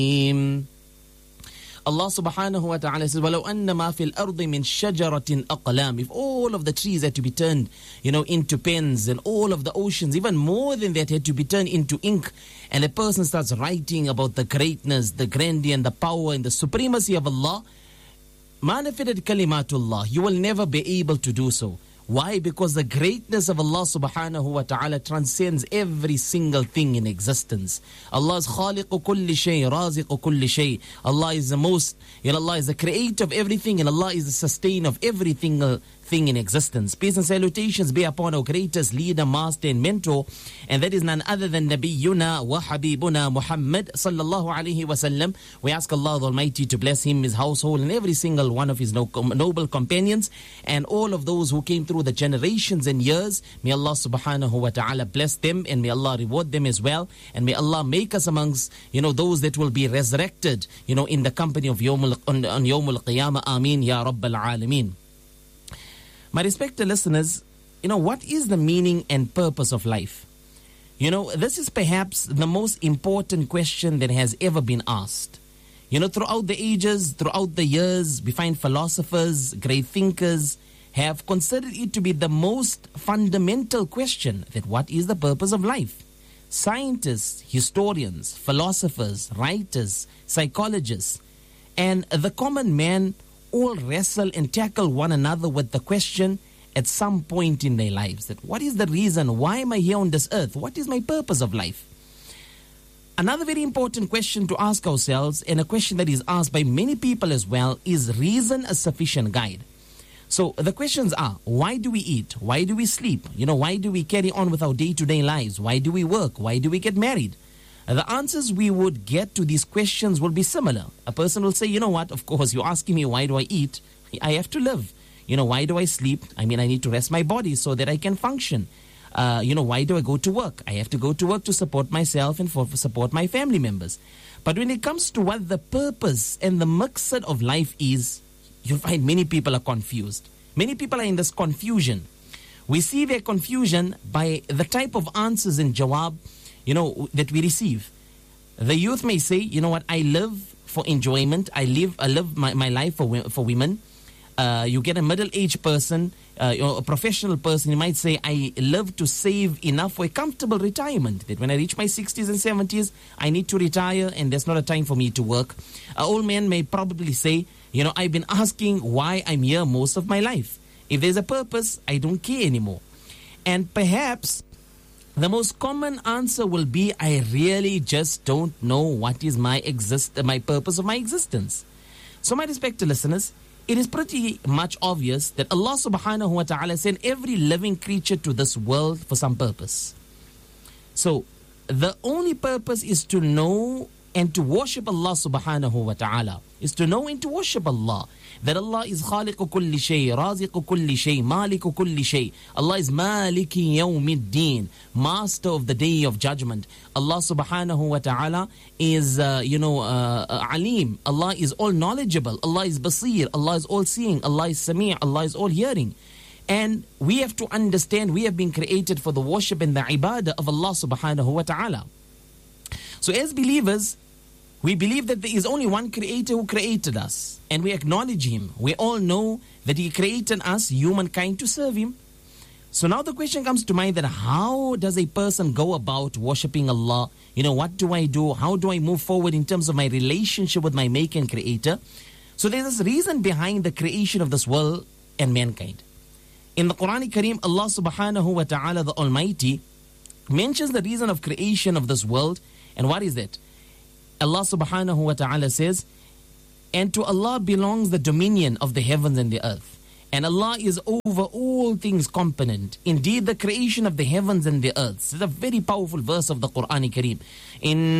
Allah subhanahu wa ta'ala says, وَلَوْ أَنَّ مَا فِي الْأَرْضِ مِنْ شَجَرَةٍ أَقْلَامٍ. If all of the trees had to be turned, into pens, and all of the oceans, even more than that, had to be turned into ink, and a person starts writing about the greatness, the grandeur, and the power, and the supremacy of Allah, مَا نَفِدَتْ كَلِمَاتُ اللَّهِ. You will never be able to do so. Why? Because the greatness of Allah subhanahu wa ta'ala transcends every single thing in existence. Allah is khaliqu kulli shay, raziqu kulli shay. Allah is the most, Allah is the creator of everything, and Allah is the sustainer of every single thing in existence. Peace and salutations be upon our greatest leader, master, and mentor, and that is none other than Nabiyyuna wa Habibuna Muhammad sallallahu alaihi wasallam. We ask Allah the Almighty to bless him, his household, and every single one of his noble companions, and all of those who came through the generations and years. May Allah subhanahu wa ta'ala bless them, and may Allah reward them as well, and may Allah make us amongst those that will be resurrected in the company of on Yawmul Qiyamah. Ameen ya Rabbal Alameen. My respected listeners, what is the meaning and purpose of life? This is perhaps the most important question that has ever been asked. Throughout the ages, throughout the years, we find philosophers, great thinkers have considered it to be the most fundamental question, that what is the purpose of life? Scientists, historians, philosophers, writers, psychologists, and the common man all wrestle and tackle one another with the question at some point in their lives, that what is the reason? Why am I here on this earth? What is my purpose of life? Another very important question to ask ourselves, and a question that is asked by many people as well, is reason a sufficient guide? So the questions are, why do we eat? Why do we sleep? Why do we carry on with our day-to-day lives? Why do we work? Why do we get married? The answers we would get to these questions will be similar. A person will say, of course, you're asking me, why do I eat? I have to live. Why do I sleep? I need to rest my body so that I can function. Why do I go to work? I have to go to work to support myself and for support my family members. But when it comes to what the purpose and the maqsad of life is, you'll find many people are confused. Many people are in this confusion. We see their confusion by the type of answers in jawab that we receive. The youth may say, I live for enjoyment. I live my life for women. You get a middle-aged person, a professional person, he might say, I live to save enough for a comfortable retirement. That when I reach my 60s and 70s, I need to retire and there's not a time for me to work. An old man may probably say, I've been asking why I'm here most of my life. If there's a purpose, I don't care anymore. And perhaps the most common answer will be, I really just don't know what is my purpose of my existence. So my respected listeners, it is pretty much obvious that Allah subhanahu wa ta'ala sent every living creature to this world for some purpose. So the only purpose is to know and to worship Allah subhanahu wa ta'ala, is to know and to worship Allah. That Allah is khaliqu kulli shay, raziqu kulli shay, maliku kulli shay. Allah is maliki yawmiddin, master of the day of judgment. Allah subhanahu wa ta'ala is, alim. Allah is all knowledgeable. Allah is basir. Allah is all seeing. Allah is sami'. Allah is all hearing. And we have to understand we have been created for the worship and the ibadah of Allah subhanahu wa ta'ala. So as believers, we believe that there is only one creator who created us, and we acknowledge him. We all know that he created us, humankind, to serve him. So now the question comes to mind that how does a person go about worshipping Allah? What do I do? How do I move forward in terms of my relationship with my maker and creator? So there's this reason behind the creation of this world and mankind. In the Quran Kareem, Allah subhanahu wa ta'ala, the Almighty, mentions the reason of creation of this world. And what is that? Allah subhanahu wa ta'ala says, and to Allah belongs the dominion of the heavens and the earth. And Allah is over all things competent. Indeed, the creation of the heavens and the earth. This is a very powerful verse of the Quran Kareem. In